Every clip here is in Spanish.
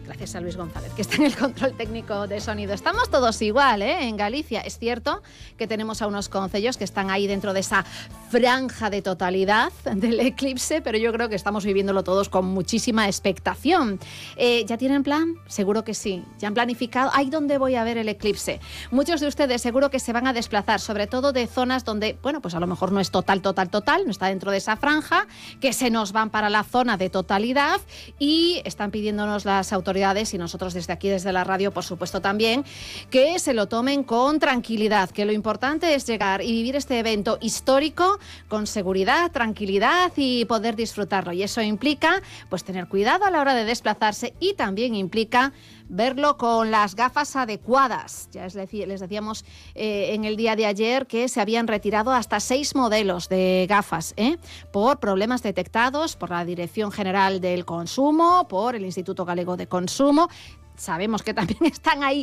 Gracias a Luis González, que está en el control técnico de sonido. Estamos todos igual, en Galicia. Es cierto que tenemos a unos concellos que están ahí dentro de esa franja de totalidad del eclipse, pero yo creo que estamos viviéndolo todos con muchísima expectación. ¿Ya tienen plan? Seguro que sí. ¿Ya han planificado? ¿Ahí dónde voy a ver el eclipse? Muchos de ustedes seguro que se van a desplazar, sobre todo de zonas donde, bueno, pues a lo mejor no es total, no está dentro de esa franja, que se nos van para la zona de totalidad y están pidiéndonos las autoridades, y nosotros desde aquí, desde la radio, por supuesto también, que se lo tomen con tranquilidad, que lo importante es llegar y vivir este evento histórico con seguridad, tranquilidad y poder disfrutarlo. Y eso implica, pues, tener cuidado a la hora de desplazarse y también implica verlo con las gafas adecuadas. Ya les decíamos en el día de ayer que se habían retirado hasta 6 modelos de gafas por problemas detectados por la Dirección General del Consumo, por el Instituto Galego de Consumo. Sabemos que también están ahí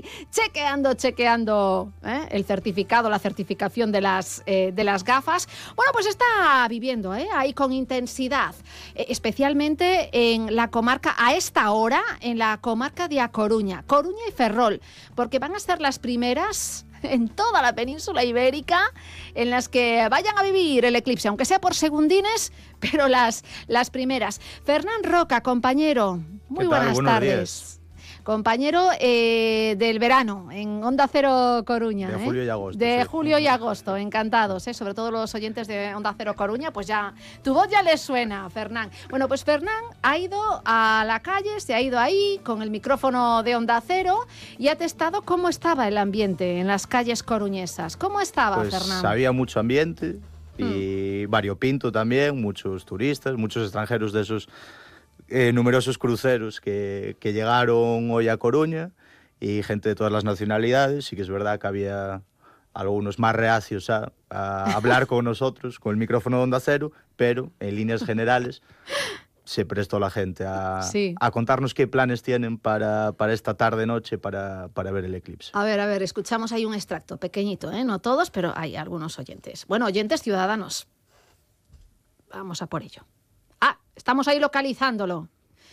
chequeando el certificado, la certificación de las gafas. Bueno, pues está viviendo ahí con intensidad, especialmente en la comarca, a esta hora, en la comarca de A Coruña y Ferrol, porque van a ser las primeras en toda la península ibérica en las que vayan a vivir el eclipse, aunque sea por segundines, pero las primeras. Fernán Roca, compañero, muy buenas tardes. Compañero del verano en Onda Cero Coruña. De julio y agosto. De sí. julio y agosto, encantados, sobre todo los oyentes de Onda Cero Coruña, pues ya, tu voz ya les suena, Fernán. Bueno, pues Fernán ha ido a la calle, se ha ido ahí con el micrófono de Onda Cero y ha testado cómo estaba el ambiente en las calles coruñesas. ¿Cómo estaba, Pues Fernán? había mucho ambiente y variopinto también, muchos turistas, muchos extranjeros de esos numerosos cruceros que llegaron hoy a Coruña y gente de todas las nacionalidades. Sí que es verdad que había algunos más reacios a hablar con nosotros, con el micrófono de Onda Cero, pero en líneas generales se prestó la gente a contarnos qué planes tienen para esta tarde-noche para ver el eclipse. A ver, escuchamos ahí un extracto pequeñito, no todos, pero hay algunos oyentes. Bueno, oyentes ciudadanos. Vamos a por ello. Estamos ahí localizándolo.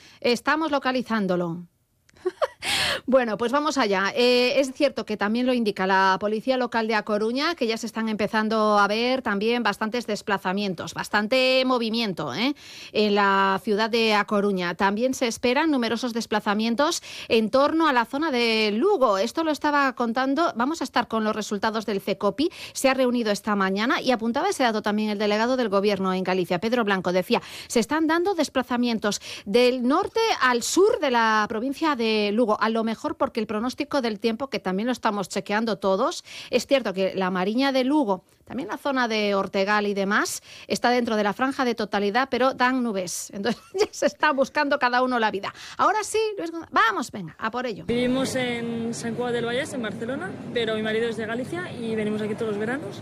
Bueno, pues vamos allá. Es cierto que también lo indica la Policía Local de A Coruña, que ya se están empezando a ver también bastantes desplazamientos, bastante movimiento en la ciudad de A Coruña. También se esperan numerosos desplazamientos en torno a la zona de Lugo. Esto lo estaba contando, vamos a estar con los resultados del CECOPI. Se ha reunido esta mañana y apuntaba ese dato también el delegado del Gobierno en Galicia, Pedro Blanco. Decía, se están dando desplazamientos del norte al sur de la provincia de Lugo, a lo mejor porque el pronóstico del tiempo, que también lo estamos chequeando todos, es cierto que la Mariña de Lugo, también la zona de Ortegal y demás, está dentro de la franja de totalidad, pero dan nubes. Entonces ya se está buscando cada uno la vida. Ahora sí, Luis González, vamos, venga, a por ello. Vivimos en Sant Cugat del Vallès, en Barcelona, pero mi marido es de Galicia y venimos aquí todos los veranos.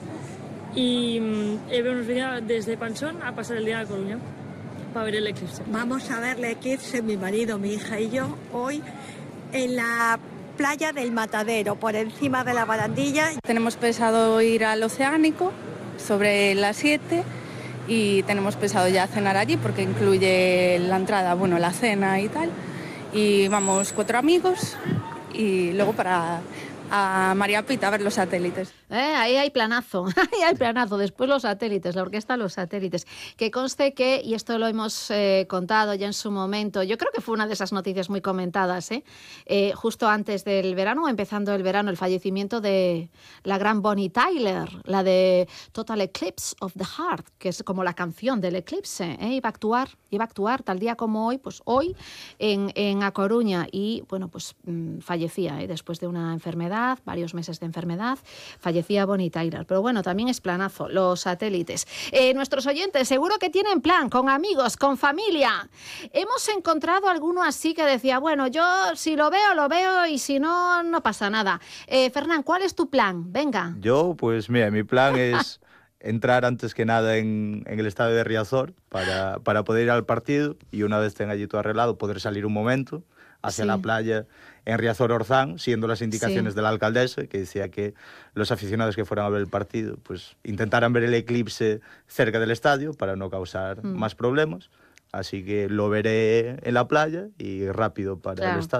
Y hemos venido desde Panchón a pasar el día a Coruña para ver el eclipse. Vamos a ver el eclipse, mi marido, mi hija y yo, hoy en la playa del Matadero, por encima de la barandilla. Tenemos pensado ir al Oceánico sobre las 7 y tenemos pensado ya cenar allí porque incluye la entrada, bueno, la cena y tal. Y vamos 4 amigos y luego para a María Pita a ver los satélites. Ahí hay planazo, después los satélites, la orquesta Los Satélites. Que conste que, y esto lo hemos contado ya en su momento, yo creo que fue una de esas noticias muy comentadas, justo antes del verano, o empezando el verano, el fallecimiento de la gran Bonnie Tyler, la de Total Eclipse of the Heart, que es como la canción del eclipse, iba a actuar tal día como hoy, pues hoy en A Coruña, y bueno, pues fallecía después de una enfermedad, varios meses de enfermedad, fallecía Bonnie Tyler. Pero bueno, también es planazo, los satélites. Nuestros oyentes seguro que tienen plan, con amigos, con familia. Hemos encontrado alguno así que decía, bueno, yo si lo veo y si no, no pasa nada. Fernán, ¿cuál es tu plan? Venga. Yo, pues mira, mi plan es entrar antes que nada en el estadio de Riazor para poder ir al partido y una vez tenga allí todo arreglado, poder salir un momento hacia la playa en Riazor Orzán, siendo las indicaciones de la alcaldesa, que decía que los aficionados que fueran a ver el partido pues intentaran ver el eclipse cerca del estadio para no causar más problemas. Así que lo veré en la playa y rápido para el estadio.